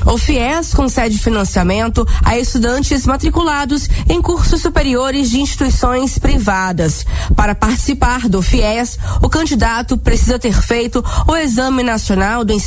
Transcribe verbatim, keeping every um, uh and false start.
O FIES concede financiamento a estudantes matriculados em cursos superiores de instituições privadas. Para participar do FIES, o candidato precisa ter feito o Exame Nacional do Ensino